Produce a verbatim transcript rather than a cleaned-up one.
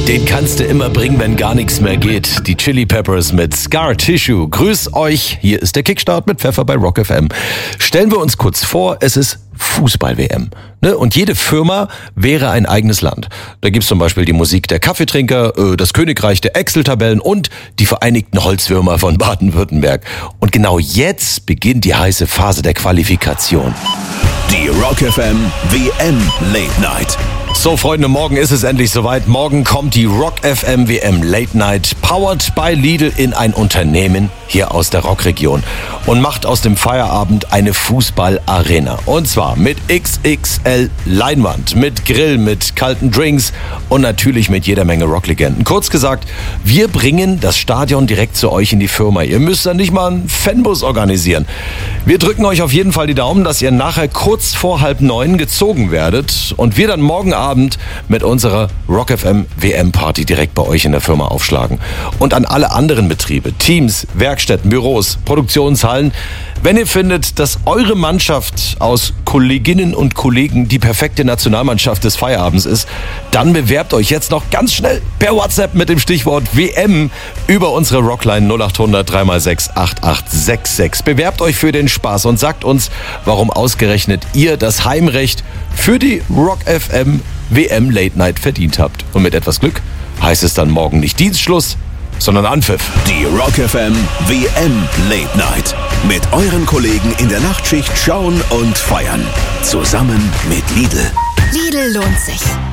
Den kannst du immer bringen, wenn gar nichts mehr geht. Die Chili Peppers mit Scar Tissue. Grüß euch, hier ist der Kickstart mit Pfeffer bei Rock F M. Stellen wir uns kurz vor, es ist Fußball-W M. Ne? Und jede Firma wäre ein eigenes Land. Da gibt's zum Beispiel die Musik der Kaffeetrinker, das Königreich der Excel-Tabellen und die Vereinigten Holzwürmer von Baden-Württemberg. Und genau jetzt beginnt die heiße Phase der Qualifikation. Die Rock F M W M Late Night. So, Freunde, morgen ist es endlich soweit. Morgen kommt die Rock F M W M Late Night, powered by Lidl, in ein Unternehmen hier aus der Rockregion und macht aus dem Feierabend eine Fußballarena. Und zwar mit X X L Leinwand, mit Grill, mit kalten Drinks und natürlich mit jeder Menge Rocklegenden. Kurz gesagt, wir bringen das Stadion direkt zu euch in die Firma. Ihr müsst dann nicht mal einen Fanbus organisieren. Wir drücken euch auf jeden Fall die Daumen, dass ihr nachher kurz vor halb neun gezogen werdet und wir dann morgen Abend mit unserer Rock F M W M Party direkt bei euch in der Firma aufschlagen. Und an alle anderen Betriebe, Teams, Werkstätten, Büros, Produktionshallen, wenn ihr findet, dass eure Mannschaft aus Kolleginnen und Kollegen die perfekte Nationalmannschaft des Feierabends ist, dann bewerbt euch jetzt noch ganz schnell per WhatsApp mit dem Stichwort W M über unsere Rockline null acht hundert drei mal sechs acht acht sechs sechs. Bewerbt euch für den Spaß und sagt uns, warum ausgerechnet ihr das Heimrecht für die Rock F M W M Late Night verdient habt. Und mit etwas Glück heißt es dann morgen nicht Dienstschluss, sondern Anpfiff. Die Rock F M W M Late Night. Mit euren Kollegen in der Nachtschicht schauen und feiern. Zusammen mit Lidl. Lidl lohnt sich.